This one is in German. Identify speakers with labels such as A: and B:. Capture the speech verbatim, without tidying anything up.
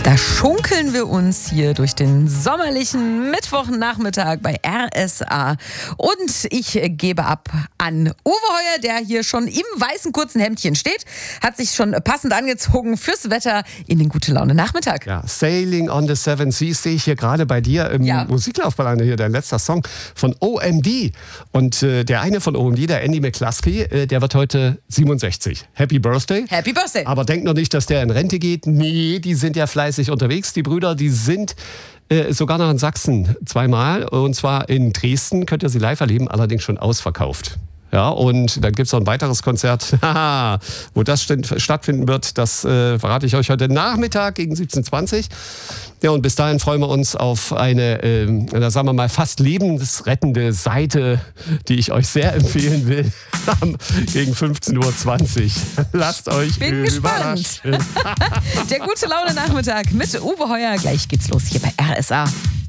A: Da schunkeln wir uns hier durch den sommerlichen Mittwochnachmittag bei R S A. Und ich gebe ab an Uwe Heuer, der hier schon im weißen kurzen Hemdchen steht, hat sich schon passend angezogen fürs Wetter in den Gute-Laune-Nachmittag.
B: Ja, Sailing on the Seven Seas sehe ich hier gerade bei dir im
A: Ja.
B: Musiklaufbahn, hier dein letzter Song von O M D. Und äh, der eine von O M D, der Andy McCluskey, äh, der wird heute siebenundsechzig. Happy Birthday.
A: Happy Birthday.
B: Aber denk noch nicht, dass der in Rente geht. Nee, die sind ja fleißig unterwegs. Die Brüder, die sind äh, sogar noch in Sachsen zweimal. Und zwar in Dresden, könnt ihr sie live erleben, allerdings schon ausverkauft. Ja, und dann gibt es noch ein weiteres Konzert, wo das stattfinden wird. Das äh, verrate ich euch heute Nachmittag gegen siebzehn Uhr zwanzig. Ja, und bis dahin freuen wir uns auf eine, äh, da sagen wir mal, fast lebensrettende Seite, die ich euch sehr empfehlen will, gegen fünfzehn Uhr zwanzig. Lasst euch
A: Bin
B: überraschen.
A: gespannt. Der Gute-Laune-Nachmittag mit Uwe Heuer. Gleich geht's los hier bei R S A.